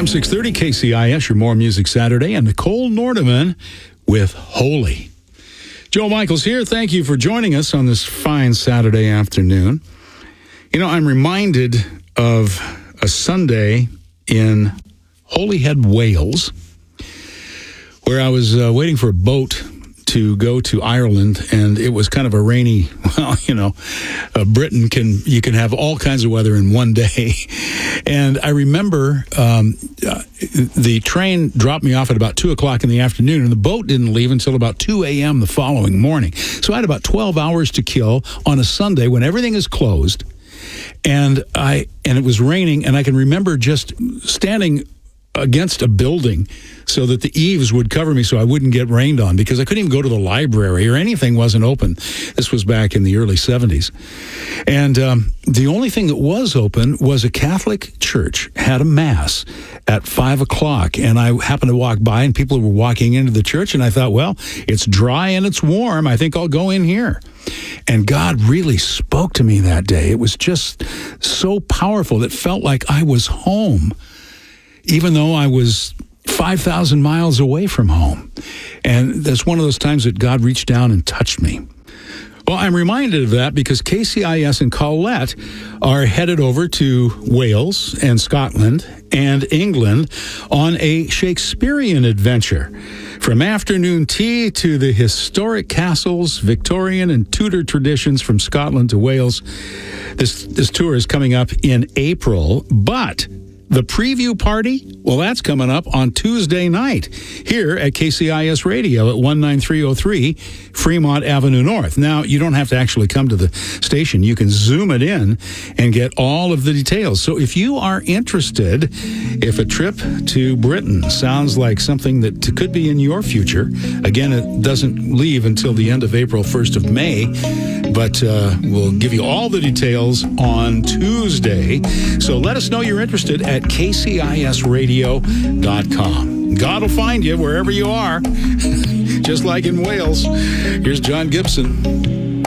630 KCIS, your More Music Saturday, and Nicole Nordeman with Holy. Joe Michaels here. Thank you for joining us on this fine Saturday afternoon. You know, I'm reminded of a Sunday in Holyhead, Wales, where I was waiting for a boat to go to Ireland, and it was kind of a rainy, well, you know, Britain you can have all kinds of weather in one day. And I remember the train dropped me off at about 2 o'clock in the afternoon, and the boat didn't leave until about 2 a.m. the following morning. So I had about 12 hours to kill on a Sunday when everything is closed, and it was raining, and I can remember just standing against a building so that the eaves would cover me so I wouldn't get rained on, because I couldn't even go to the library or anything wasn't open. This was back in the early 70s. And the only thing that was open was a Catholic church had a mass at 5 o'clock. And I happened to walk by and people were walking into the church, and I thought, well, it's dry and it's warm. I think I'll go in here. And God really spoke to me that day. It was just so powerful. It felt like I was home, even though I was 5,000 miles away from home. And that's one of those times that God reached down and touched me. Well, I'm reminded of that because KCIS and Colette are headed over to Wales and Scotland and England on a Shakespearean adventure. From afternoon tea to the historic castles, Victorian and Tudor traditions from Scotland to Wales. This tour is coming up in April, but the preview party, well, that's coming up on Tuesday night here at KCIS Radio at 19303 Fremont Avenue North. Now, you don't have to actually come to the station. You can Zoom it in and get all of the details. So if you are interested, if a trip to Britain sounds like something that could be in your future, again, it doesn't leave until the end of April, 1st of May, but we'll give you all the details on Tuesday. So let us know you're interested at kcisradio.com. God will find you wherever you are, just like in Wales. Here's John Gibson.